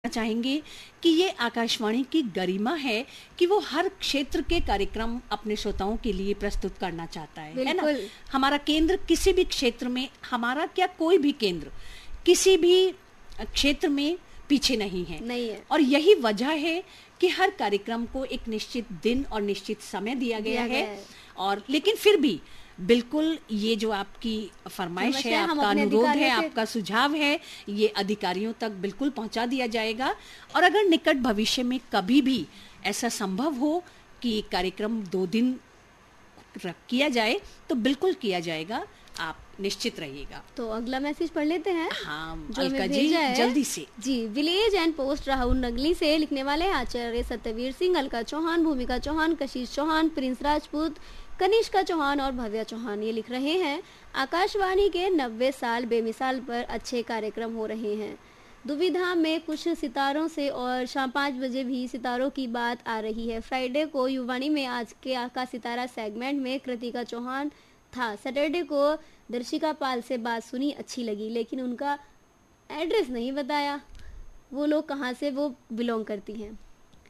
चाहेंगे कि ये आकाशवाणी की गरिमा है कि वो हर क्षेत्र के कार्यक्रम अपने श्रोताओं के लिए प्रस्तुत करना चाहता है ना। हमारा केंद्र किसी भी क्षेत्र में, हमारा क्या कोई भी केंद्र किसी भी क्षेत्र में पीछे नहीं है। और यही वजह है कि हर कार्यक्रम को एक निश्चित दिन और निश्चित समय दिया गया है। और लेकिन फिर भी बिल्कुल ये जो आपकी फरमाइश है, आपका अनुरोध है, आपका सुझाव है, ये अधिकारियों तक बिल्कुल पहुंचा दिया जाएगा। और अगर निकट भविष्य में कभी भी ऐसा संभव हो कि कार्यक्रम 2 दिन किया जाए तो बिल्कुल किया जाएगा, आप निश्चित रहिएगा। तो अगला मैसेज पढ़ लेते हैं। हाँ अलका जी, जल्दी से जी। Village and post Rahul Nagli से लिखने वाले आचार्य सत्यवीर सिंह, अलका चौहान, भूमिका चौहान, कशिश चौहान, प्रिंस राजपूत, कनिष्का चौहान और भव्या चौहान ये लिख रहे हैं, आकाशवाणी के 90 साल बेमिसाल पर अच्छे कार्यक्रम हो रहे हैं। दुविधा में कुछ सितारों से और शाम 5 बजे भी सितारों की बात आ रही है। फ्राइडे को युवाणी में आज के का सितारा सेगमेंट में कृतिका चौहान था। सैटरडे को दर्शिका पाल से बात सुनी, अच्छी लगी, लेकिन उनका एड्रेस नहीं बताया, वो लोग कहाँ से वो बिलोंग करती हैं।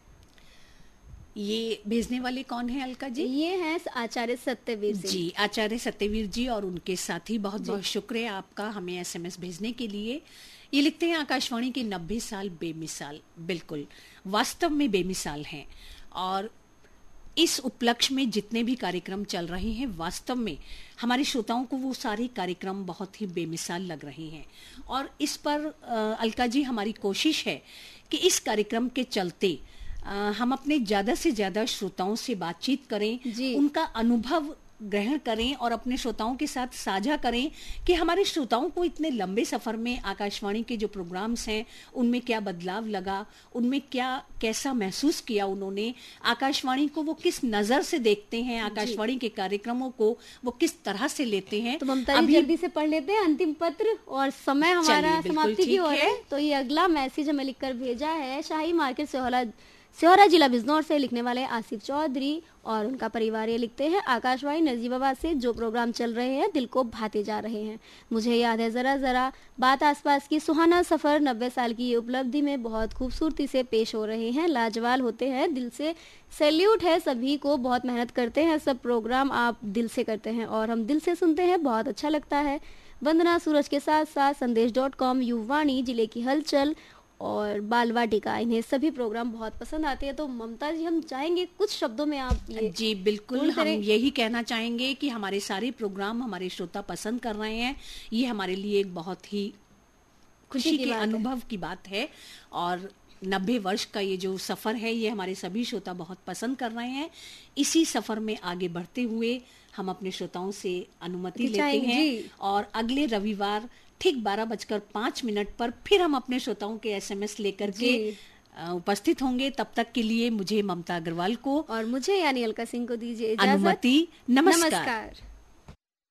ये भेजने वाले कौन है अलका जी? ये हैं आचार्य सत्यवीर सिंह जी। आचार्य सत्यवीर जी और उनके साथी बहुत बहुत शुक्रिया आपका हमें एसएमएस भेजने के लिए। ये लिखते हैं, आकाशवाणी के 90 साल बेमिसाल, बिल्कुल वास्तव में बेमिसाल हैं। और इस उपलक्ष्य में जितने भी कार्यक्रम चल रहे हैं, वास्तव में हमारे श्रोताओं को वो सारे कार्यक्रम बहुत ही बेमिसाल लग रहे हैं। और इस पर अलका जी हमारी कोशिश है कि इस कार्यक्रम के चलते हम अपने ज्यादा से ज्यादा श्रोताओं से बातचीत करें, उनका अनुभव ग्रहण करें और अपने श्रोताओं के साथ साझा करें कि हमारे श्रोताओं को इतने लंबे सफर में आकाशवाणी के जो प्रोग्राम्स हैं उनमें क्या बदलाव लगा, उनमें क्या कैसा महसूस किया उन्होंने, आकाशवाणी को वो किस नजर से देखते हैं, आकाशवाणी के कार्यक्रमों को वो किस तरह से लेते हैं। तो ममता जी जल्दी से पढ़ लेते हैं अंतिम पत्र और समय हमारा समाप्ति की ओर है। तो ये अगला मैसेज हमें लिखकर भेजा है शाही मार्केट सिहोरा जिला बिजनौर से लिखने वाले आसिफ चौधरी और उनका परिवार। ये लिखते हैं, आकाशवाणी नजीबाबाद से जो प्रोग्राम चल रहे हैं दिल को भाते जा रहे हैं। मुझे याद है जरा जरा बात आसपास की, सुहाना सफर, 90 साल की ये उपलब्धि में बहुत खूबसूरती से पेश हो रहे हैं, लाजवाब होते हैं, दिल से सैल्यूट है सभी को, बहुत मेहनत करते हैं, सब प्रोग्राम आप दिल से करते हैं और हम दिल से सुनते हैं, बहुत अच्छा लगता है। वंदना सूरज के साथ साथ संदेश.com, युवाणी, जिले की हलचल और बाल वाटिका, इन्हें सभी प्रोग्राम बहुत पसंद आते हैं। तो ममता जी हम चाहेंगे कुछ शब्दों में आप ये जी बिल्कुल हम यही कहना चाहेंगे कि हमारे सारे प्रोग्राम हमारे श्रोता पसंद कर रहे हैं, ये हमारे लिए एक बहुत ही खुशी के अनुभव की बात है। और 90 वर्ष का ये जो सफर है ये हमारे सभी श्रोता बहुत पसंद कर रहे हैं। इसी सफर में आगे बढ़ते हुए हम अपने श्रोताओं से अनुमति लेते हैं और अगले रविवार ठीक 12:05 पर फिर हम अपने श्रोताओं के एसएमएस लेकर के उपस्थित होंगे। तब तक के लिए मुझे ममता अग्रवाल को और मुझे यानी अलका सिंह को दीजिए इजाजत। अनुमति। नमस्कार।